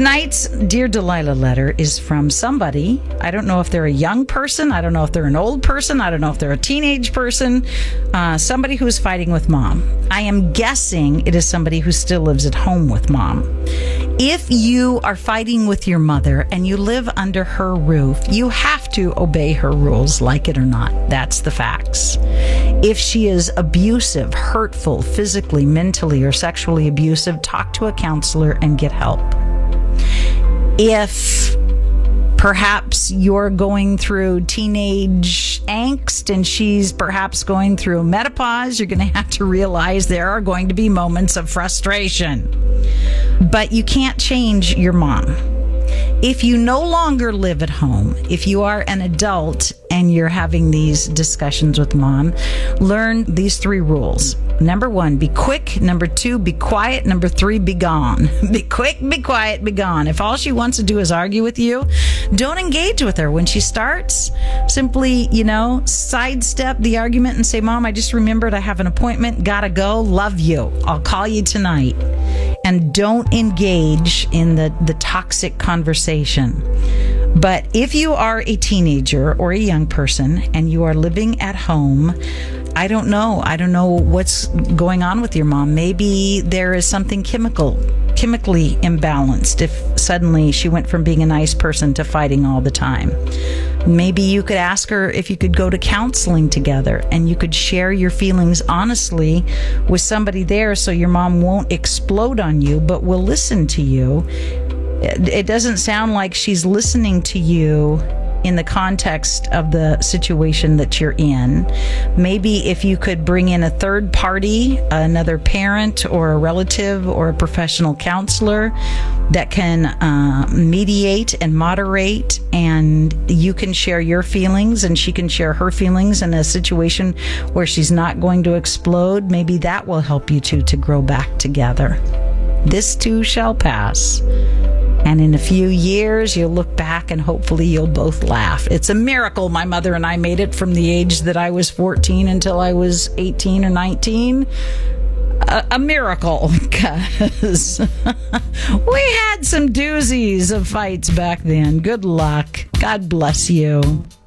Tonight's Dear Delilah letter is from somebody. I don't know if they're a young person. I don't know if they're an old person. I don't know if they're a teenage person. Somebody who's fighting with mom. I am guessing it is somebody who still lives at home with mom. If you are fighting with your mother and you live under her roof, you have to obey her rules, like it or not. That's the facts. If she is abusive, hurtful, physically, mentally, or sexually abusive, talk to a counselor and get help. If perhaps you're going through teenage angst and she's perhaps going through menopause, you're going to have to realize there are going to be moments of frustration. But you can't change your mom. If you no longer live at home, if you are an adult and you're having these discussions with mom, learn these 3 rules. Number 1, be quick. Number 2, be quiet. Number 3, be gone. Be quick, be quiet, be gone. If all she wants to do is argue with you, don't engage with her. When she starts, simply, sidestep the argument and say, Mom, I just remembered I have an appointment. Gotta go. Love you. I'll call you tonight. And don't engage in the toxic conversation. But if you are a teenager or a young person and you are living at home, I don't know what's going on with your mom. Maybe there is something chemically imbalanced if suddenly she went from being a nice person to fighting all the time. Maybe you could ask her if you could go to counseling together and you could share your feelings honestly with somebody there so your mom won't explode on you but will listen to you. It doesn't sound like she's listening to you in the context of the situation that you're in. Maybe if you could bring in a third party, another parent or a relative or a professional counselor that can mediate and moderate, and you can share your feelings and she can share her feelings in a situation where she's not going to explode, maybe that will help you two to grow back together. This too shall pass. And in a few years, you'll look back and hopefully you'll both laugh. It's a miracle my mother and I made it from the age that I was 14 until I was 18 or 19. A miracle, because we had some doozies of fights back then. Good luck. God bless you.